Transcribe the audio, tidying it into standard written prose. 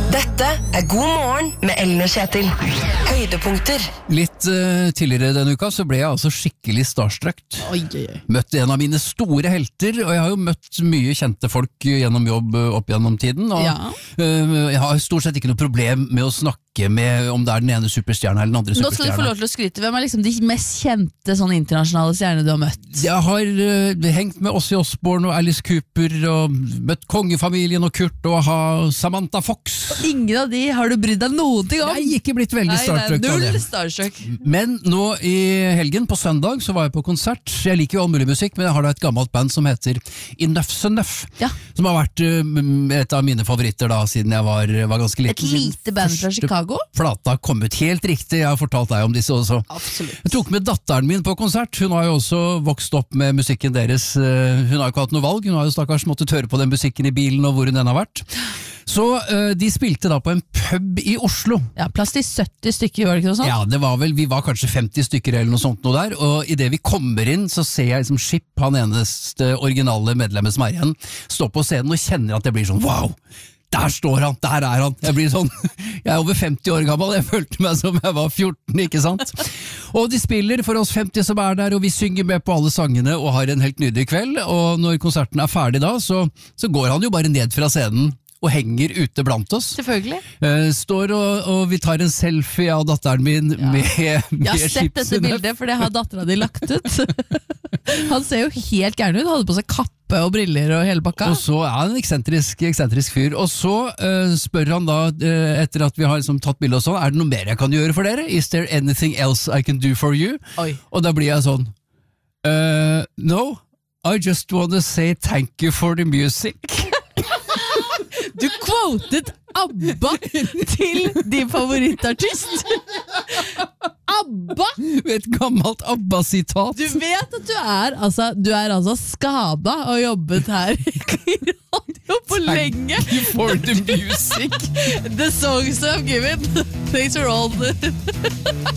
Dette God morgen med Ellen og Kjetil. Høydepunkter. Litt tidligere denne uka så ble jeg altså skikkelig starstruck. Møtte en av mine store helter, og jeg har jo møtt mye kjente folk gjennom jobb opp gjennom tiden, og jeg har stort sett ikke noe problem med å snakke med om det er den ene superstjerna eller den andre superstjerna. Nå skal du få lov til å skryte. Hvem er liksom de mest kjente sånn internasjonale stjernene du har møtt? Jeg har hengt med Ozzy Osbourne og Alice Cooper, og møtt kongefamilien og Kurt og Samantha Fox. Og ingen av de har du brydd deg noen ting om? Jeg er ikke blitt veldig starstruck av det. Starstruck. Men nå i helgen, på søndag, så var jeg på konsert. Jeg liker jo all mulig musikk, men jeg har da et gammelt band som heter Enough's Enough, som har vært et av mine favoritter da, siden jeg var ganske liten. Et lite band fra Chicago? Plata kom ut helt riktig, jeg har fortalt deg om disse også. Absolutt. Jeg tok med datteren min på konsert, hun har jo også vokst opp med musikken deres, hun har jo ikke hatt noe valg, hun har jo stakkars måttet høre på den musikken i bilen og hvor hun den har vært. Så de spilte da på en pub i Oslo. Ja, plass til 70 stykker, var det ikke noe sånt? Ja, det var vel, vi var kanskje 50 stykker eller noe sånt noe der, og i det vi kommer inn så ser jeg liksom Skip, han eneste originale medlemmet som er igjen, stå på scenen og kjenner at det blir sånn, wow! Der står han, der er han. Jeg blir sånn, jeg er over 50 år gammel, jeg følte meg som jeg var 14, ikke sant? Og de spiller for oss 50 som er der, og vi synger med på alle sangene og har en helt nydelig kveld, og når konserten er ferdig da, så går han jo bare ned fra scenen og henger ute blant oss. Selvfølgelig. Står og vi tar en selfie av datteren min med Skip. Jeg har sett dette bildet, for det har datteren din lagt ut. Han ser jo helt gæren ut, hadde på seg kappe og briller og hele bakka. Og så er han en eksentrisk fyr, og så spør han da, etter at vi har liksom tatt bildet og sånn, er det noe mer jeg kan gjøre for dere? Is there anything else I can do for you? Oi. Og da blir jeg sånn, no, I just want to say thank you for the music. Du quotet ABBA til din favorittartist. ABBA! Et gammelt ABBA-sitat. Du vet at du er altså skada og jobbet her i radio for lenge. Thank you for the music. The songs I've given. Thanks for all the